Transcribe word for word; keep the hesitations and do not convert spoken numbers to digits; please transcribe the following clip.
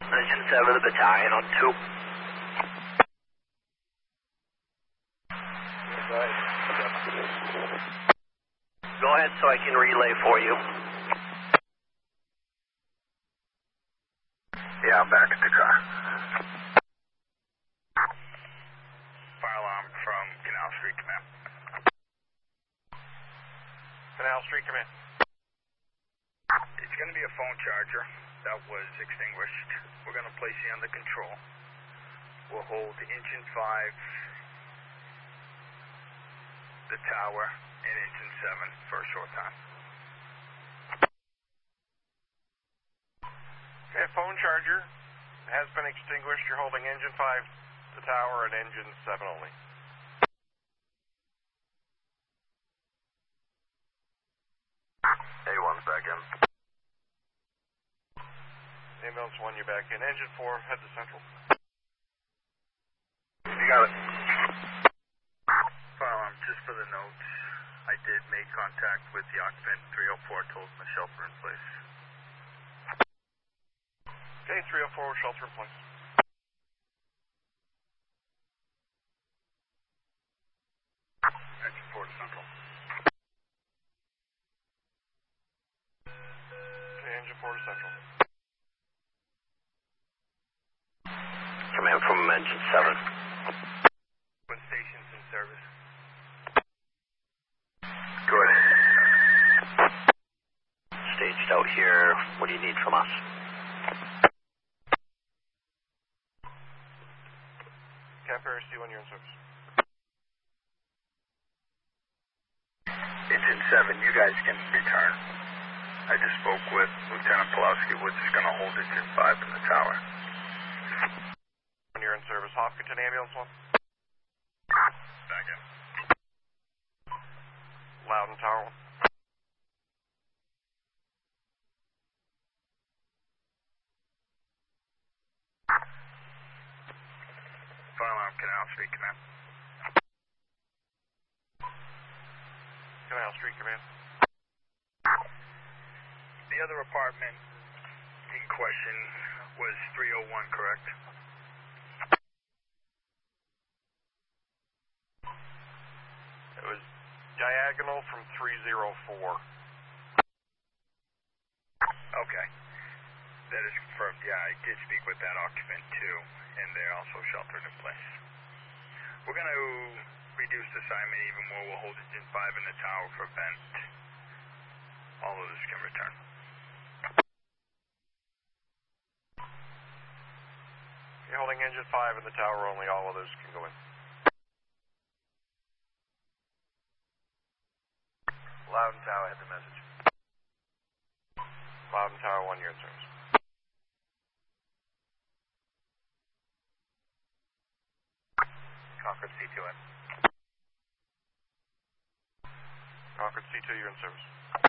Engine seven, the battalion on two. Go ahead so I can relay for you. Yeah, I'm back at the car. Fire alarm from Canal Street Command. Canal Street Command. It's going to be a phone charger that was extinguished. We're going to place you under control. We'll hold engine five, the tower, and engine seven for a short time. Okay, phone charger has been extinguished. You're holding engine five, the tower, and engine seven only. A one's back in. Ambulance one, you're back in. Engine four, head to central. You got it. Fire alarm, just for the notes, I did make contact with the occupant. three oh four told him the shelter in place. Okay, three oh four, shelter in place. Engine four to central. Okay, engine four to central. Command from engine seven. One station's in service. Good. Staged out here. What do you need from us? Cap Air C one, you're in service. Engine seven, you guys can return. I just spoke with Lieutenant Pulowski. We're just going to hold engine five in the tower. When you're in service, Hopkinton ambulance one. Back in. Loudon tower one. Fire alarm, Canal Street Command. Canal Street Command. The other apartment in question was three oh one, correct? It was diagonal from three oh four. Okay. That is confirmed. Yeah, I did speak with that occupant too, and they're also sheltered in place. We're going to reduce the assignment even more. We'll hold engine five in the tower for vent. All of this can return. You're holding engine five in the tower only. All others can go in. Loudon Tower had the message. Loudon tower one, you're in service. Concord C two in. Concord C two, you're in service.